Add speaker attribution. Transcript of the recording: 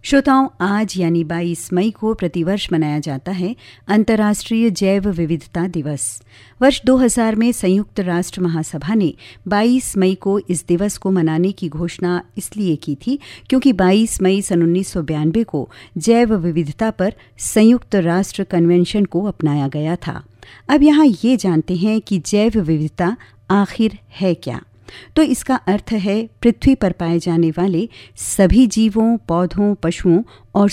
Speaker 1: श्रोताओं, आज यानी 22 मई को प्रतिवर्ष मनाया जाता है अंतर्राष्ट्रीय जैव विविधता दिवस। वर्ष 2000 में संयुक्त राष्ट्र महासभा ने 22 मई को इस दिवस को मनाने की घोषणा इसलिए की थी क्योंकि 22 मई सन 1992 को जैव विविधता पर संयुक्त राष्ट्र कन्वेंशन को अपनाया गया था। अब यहाँ ये जानते हैं कि जैव विविधता आखिर है क्या। तो इसका अर्थ है पृथ्वी पर पाए जाने वाले सभी जीवों, पौधों, पशुओं और